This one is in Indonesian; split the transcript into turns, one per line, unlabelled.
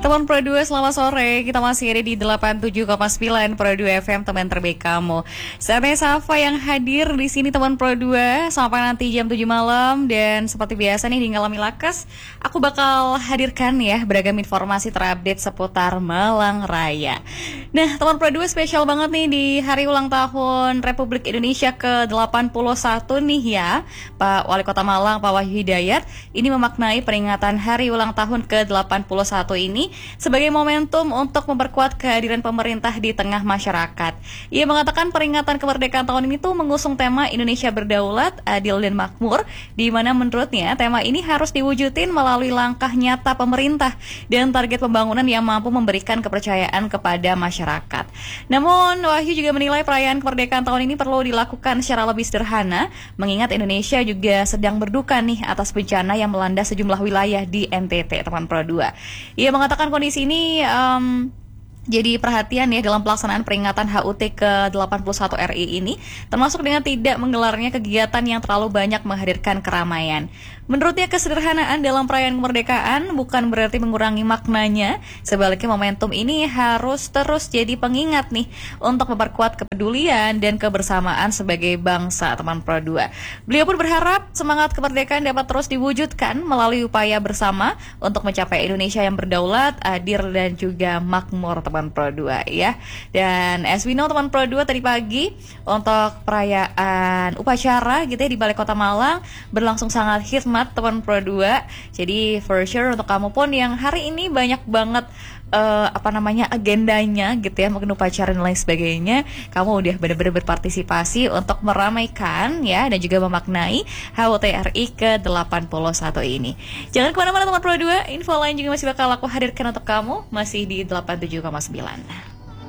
Teman Pro 2, selamat sore. Kita masih ada di 87,9 Pro 2 FM, teman terbaik kamu. Saya Safa yang hadir di sini, teman Pro 2, sampai nanti jam 7 malam. Dan seperti biasa nih di Ngalami Lakas, aku bakal hadirkan ya beragam informasi terupdate seputar Malang Raya. Nah, teman Pro 2, spesial banget nih di hari ulang tahun Republik Indonesia ke-81 nih ya. Pak Wali Kota Malang, Pak Wahyu Hidayat, ini memaknai peringatan hari ulang tahun ke-81 ini sebagai momentum untuk memperkuat kehadiran pemerintah di tengah masyarakat. Ia mengatakan peringatan kemerdekaan tahun ini tuh mengusung tema Indonesia Berdaulat, Adil dan Makmur, di mana menurutnya tema ini harus diwujudin melalui langkah nyata pemerintah dan target pembangunan yang mampu memberikan kepercayaan kepada masyarakat. Namun, Wahyu juga menilai perayaan kemerdekaan tahun ini perlu dilakukan secara lebih sederhana, mengingat Indonesia juga sedang berduka nih atas bencana yang melanda sejumlah wilayah di NTT, teman Pro 2. Ia mengatakan kondisi ini jadi perhatian ya dalam pelaksanaan peringatan HUT ke-81 RI ini, termasuk dengan tidak menggelarnya kegiatan yang terlalu banyak menghadirkan keramaian. Menurutnya kesederhanaan dalam perayaan kemerdekaan bukan berarti mengurangi maknanya, sebaliknya momentum ini harus terus jadi pengingat nih untuk memperkuat kepedulian dan kebersamaan sebagai bangsa, teman Pro 2. Beliau pun berharap semangat kemerdekaan dapat terus diwujudkan melalui upaya bersama untuk mencapai Indonesia yang berdaulat, adil dan juga makmur, teman Pro 2 ya. Dan as we know, teman Pro 2, tadi pagi untuk perayaan upacara gitu ya di Balai Kota Malang berlangsung sangat khidmat, teman Pro 2. Jadi for sure untuk kamu pun yang hari ini banyak banget agendanya gitu ya, mungkin upacara dan lain sebagainya, kamu udah benar-benar berpartisipasi untuk meramaikan ya dan juga memaknai HUT RI ke-81 ini. Jangan kemana-mana, teman Pro 2, info lain juga masih bakal aku hadirkan untuk kamu, masih di 87,9.